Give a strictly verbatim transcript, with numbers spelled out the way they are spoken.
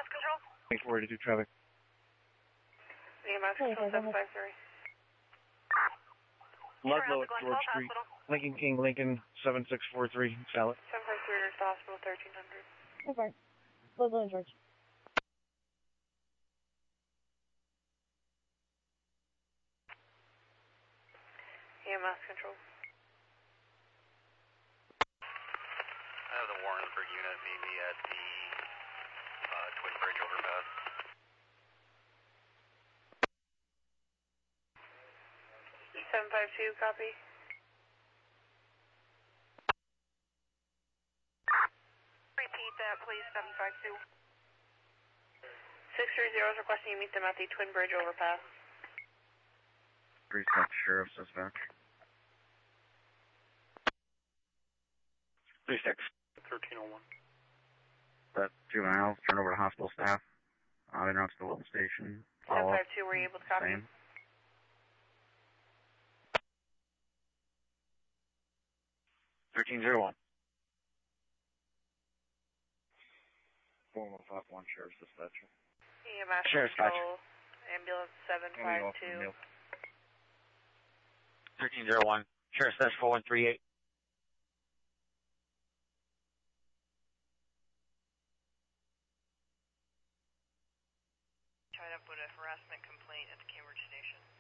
M S control. four eighty-two traffic. E M S control seven five three. Ludlow at George Street. Lincoln King, Lincoln seven six four three. Salad. seven five three to hospital thirteen hundred. That's right. Ludlow and George. E M S control. I have the Warrensburg unit meet me at the uh, Twin Bridge overpass. seven five two, copy. Repeat that, please, seven five two. six three zero is requesting you meet them at the Twin Bridge overpass. three six Sheriff Dispatch. three six. thirteen oh one. That juveniles, turn over to hospital staff. Uh, they're not still at the station. seven five two, were you able to copy? Same. thirteen oh one. four one five one, Sheriff's Dispatcher. E M S Sheriff's control, ambulance seven five two. thirteen oh one, Sheriff's Dispatch four one three eight. Tried to put a harassment complaint at the Cambridge station.